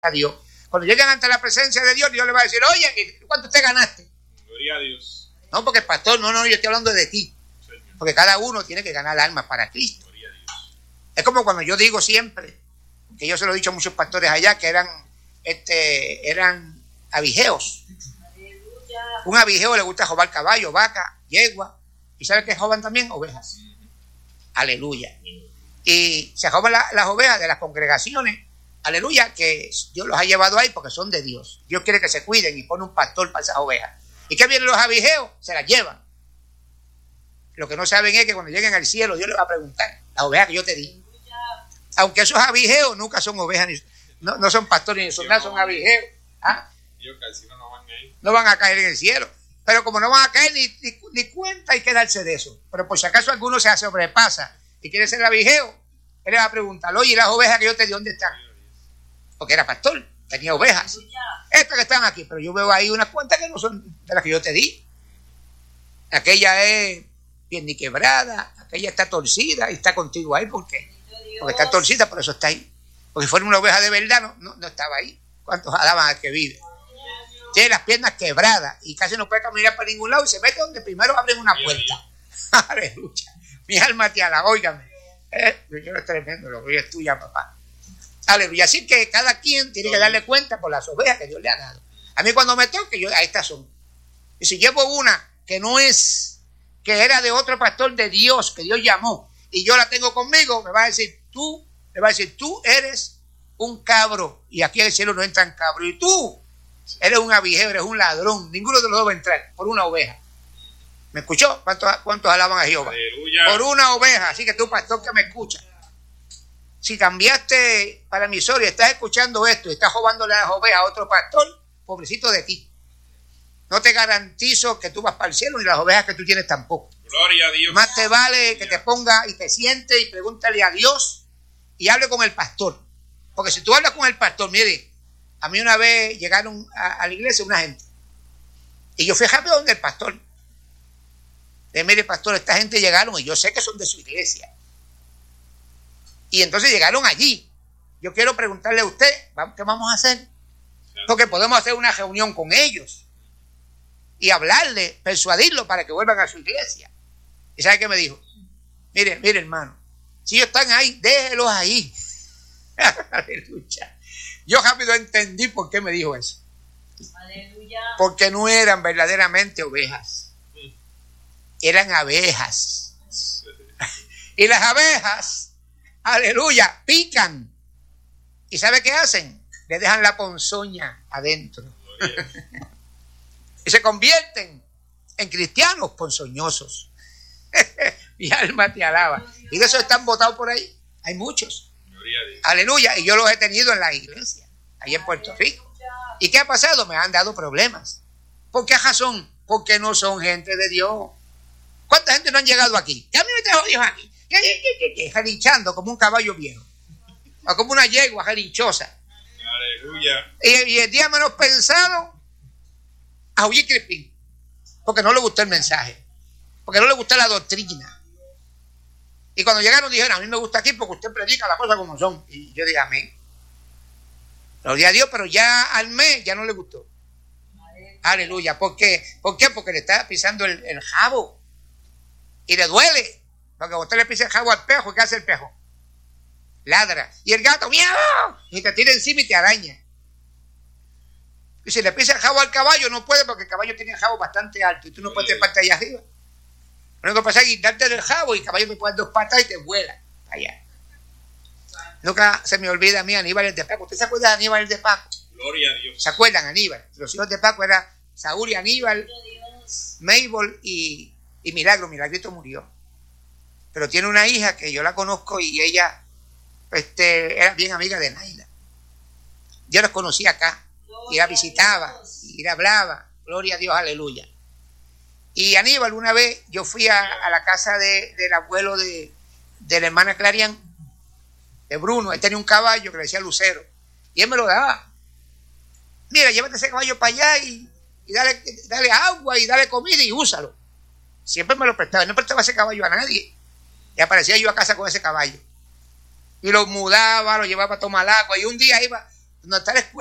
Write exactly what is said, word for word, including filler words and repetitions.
a Dios. Cuando llegan ante la presencia de Dios, Dios le va a decir, oye, ¿cuánto te ganaste? Gloria a Dios. No, porque el pastor, no, no, yo estoy hablando de ti. Señor. Porque cada uno tiene que ganar almas para Cristo. Gloria a Dios. Es como cuando yo digo siempre, que yo se lo he dicho a muchos pastores allá, que eran, este, eran abigeos. Aleluya. Un abigeo le gusta robar caballo, vaca, yegua. ¿Y sabe qué roban también? Ovejas. Uh-huh. Aleluya. Y se roban la, las ovejas de las congregaciones. Aleluya, que Dios los ha llevado ahí porque son de Dios. Dios quiere que se cuiden y pone un pastor para esas ovejas. ¿Y qué vienen los abigeos? Se las llevan. Lo que no saben es que cuando lleguen al cielo, Dios les va a preguntar, las ovejas que yo te di. Aunque esos abigeos nunca son ovejas, ni, no, no son pastores ni son nada, son abigeos. ¿Ah? No van a caer en el cielo. Pero como no van a caer, ni, ni, ni cuenta hay que darse de eso. Pero por si acaso alguno se sobrepasa y quiere ser abigeo, él le va a preguntar, oye, las ovejas que yo te di, ¿dónde están? Porque era pastor, tenía ovejas. Estas que están aquí, pero yo veo ahí unas cuantas que no son de las que yo te di. Aquella es bien ni quebrada, aquella está torcida y está contigo ahí. ¿Por qué? Porque está torcida, por eso está ahí. Porque si fuera una oveja de verdad, no, no, no estaba ahí. ¿Cuántos alaban al que vive? Tiene las piernas quebradas y casi no puede caminar para ningún lado y se mete donde primero abren una puerta. Aleluya. Mi alma te alaba, óigame. Eh, yo es tremendo, lo que es tuya, papá. Aleluya. Así que cada quien tiene que darle cuenta por las ovejas que Dios le ha dado. A mí cuando me toque, yo, a estas son. Y si llevo una que no es, que era de otro pastor de Dios, que Dios llamó, y yo la tengo conmigo, me va a decir, tú, me va a decir, tú eres un cabro, y aquí en el cielo no entran cabros, y tú eres un abigeo, eres un ladrón, ninguno de los dos va a entrar, por una oveja. ¿Me escuchó? ¿Cuántos, cuántos alaban a Jehová? Aleluya. Por una oveja, así que tú, pastor, que me escucha. Si cambiaste para emisor y estás escuchando esto y estás robándole las ovejas a otro pastor, pobrecito de ti. No te garantizo que tú vas para el cielo ni las ovejas que tú tienes tampoco. Gloria a Dios. Más te vale que te ponga y te siente y pregúntale a Dios y hable con el pastor. Porque si tú hablas con el pastor, mire, a mí una vez llegaron a, a la iglesia una gente y yo fui rápido donde el pastor. Le mire, pastor, esta gente llegaron y yo sé que son de su iglesia. Y entonces llegaron allí. Yo quiero preguntarle a usted, ¿qué vamos a hacer? Porque podemos hacer una reunión con ellos y hablarle, persuadirlos para que vuelvan a su iglesia. ¿Y sabe qué me dijo? Mire, mire, hermano, si ellos están ahí, déjelos ahí. Aleluya. Yo rápido entendí por qué me dijo eso. Aleluya. Porque no eran verdaderamente ovejas. Eran abejas. Y las abejas, aleluya, pican. ¿Y sabe qué hacen? Le dejan la ponzoña adentro. Y se convierten en cristianos ponzoñosos. Mi alma te alaba. Y de esos están botados por ahí. Hay muchos. Aleluya. Y yo los he tenido en la iglesia, ahí en Puerto Rico. ¿Y qué ha pasado? Me han dado problemas. ¿Por qué razón? Porque no son gente de Dios. ¿Cuánta gente no han llegado aquí? Que a mí me trajo Dios aquí. Jalinchando como un caballo viejo. O como una yegua jalinchosa. Aleluya. Y, y el día menos pensado, a huir Crispín. Porque no le gustó el mensaje. Porque no le gustó la doctrina. Y cuando llegaron dijeron, a mí me gusta aquí porque usted predica las cosas como son. Y yo dije, amén. Gloria a Dios, pero ya al mes ya no le gustó. Aleluya. ¿Por qué? ¿Por qué? Porque le está pisando el, el jabo. Y le duele. Porque usted le pisa el jabo al pejo, ¿qué hace el pejo? Ladra. Y el gato, ¡miau! Y te tira encima y te araña. Y si le pisa el jabo al caballo, no puede porque el caballo tiene el jabo bastante alto y tú no puedes treparte allá arriba. Lo único que pasa es quitarte del jabo y el caballo te pone dos patas y te vuela allá. Nunca se me olvida a mí Aníbal el de Paco. ¿Usted se acuerda de Aníbal el de Paco? Gloria a Dios. ¿Se acuerdan, Aníbal? Los hijos de Paco eran Saúl y Aníbal, Mabel y, y Milagro. Milagrito murió. Pero tiene una hija que yo la conozco y ella este, era bien amiga de Naila. Yo los conocí acá y la visitaba y la hablaba. Gloria a Dios, aleluya. Y Aníbal, una vez yo fui a, a la casa de, del abuelo de, de la hermana Clarian, de Bruno. Él tenía un caballo que le decía Lucero y él me lo daba. Mira, llévate ese caballo para allá y, y dale, dale agua y dale comida y úsalo. Siempre me lo prestaba. No prestaba ese caballo a nadie. Y aparecía yo a casa con ese caballo. Y lo mudaba, lo llevaba a tomar agua. Y un día iba donde está la escuela